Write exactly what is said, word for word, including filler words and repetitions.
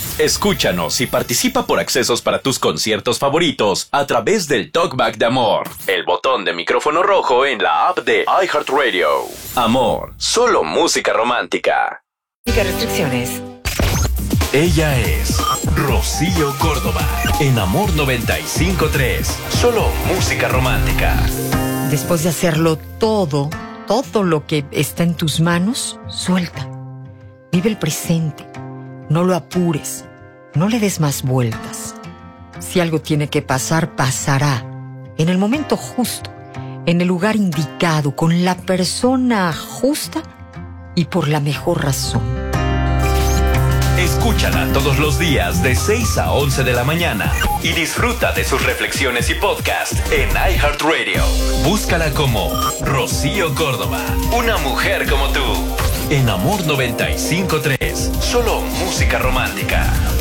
Escúchanos y participa por accesos para tus conciertos favoritos a través del Talkback de Amor, el botón de micrófono rojo en la app de iHeartRadio. Amor, solo música romántica. Restricciones. Ella es Rocío Córdoba en Amor noventa y cinco punto tres, solo música romántica. Después de hacerlo todo, todo lo que está en tus manos, suelta. Vive el presente. No lo apures. No le des más vueltas. Si algo tiene que pasar, pasará. En el momento justo, en el lugar indicado, con la persona justa y por la mejor razón. Escúchala todos los días de seis a once de la mañana y disfruta de sus reflexiones y podcast en iHeartRadio. Búscala como Rocío Córdoba, una mujer como tú. En Amor noventa y cinco punto tres, solo música romántica.